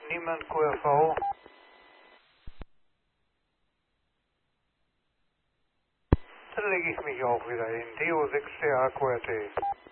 Niemand QRV. Dann lege ich mich auch wieder hin. DO 6 TH QRT.